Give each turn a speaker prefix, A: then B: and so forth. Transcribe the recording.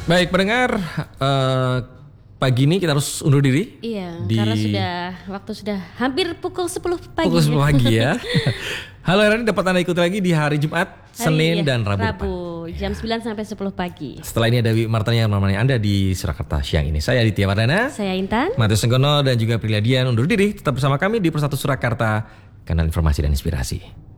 A: Baik pendengar, pagi ini kita harus undur diri.
B: Iya, karena waktu sudah hampir pukul 10 pagi.
A: Pukul 10 pagi ya. Halo Rani, dapat Anda ikuti lagi di hari Jumat, Senin dan Rabu depan.
B: Jam 9 sampai 10 pagi.
A: Setelah ini ada Wi Martani yang menemani Anda di Surakarta siang ini. Saya Aditya Wardana,
B: saya Intan,
A: Matius Senggono dan juga Priladian undur diri. Tetap bersama kami di Persatu Surakarta, kanal informasi dan inspirasi.